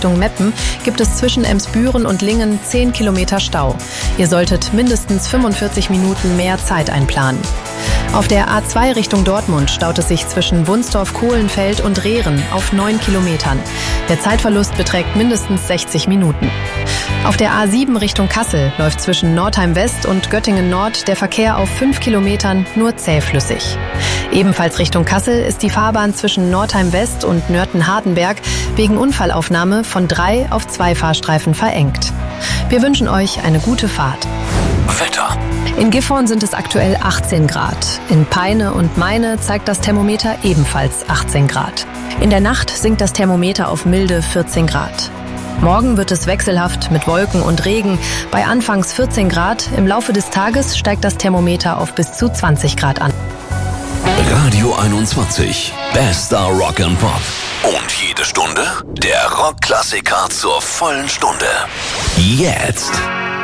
Richtung Meppen gibt es zwischen Emsbüren und Lingen 10 Kilometer Stau. Ihr solltet mindestens 45 Minuten mehr Zeit einplanen. Auf der A2 Richtung Dortmund staut es sich zwischen Wunsdorf-Kohlenfeld und Rehren auf 9 Kilometern. Der Zeitverlust beträgt mindestens 60 Minuten. Auf der A7 Richtung Kassel läuft zwischen Nordheim West und Göttingen Nord der Verkehr auf 5 Kilometern nur zähflüssig. Ebenfalls Richtung Kassel ist die Fahrbahn zwischen Nordheim West und Nörten-Hardenberg wegen Unfallaufnahme von 3 auf 2 Fahrstreifen verengt. Wir wünschen euch eine gute Fahrt. Wetter. In Gifhorn sind es aktuell 18 Grad. In Peine und Meine zeigt das Thermometer ebenfalls 18 Grad. In der Nacht sinkt das Thermometer auf milde 14 Grad. Morgen wird es wechselhaft mit Wolken und Regen bei anfangs 14 Grad. Im Laufe des Tages steigt das Thermometer auf bis zu 20 Grad an. Radio 21. Bester Rock and Pop. Und jede Stunde der Rockklassiker zur vollen Stunde. Jetzt.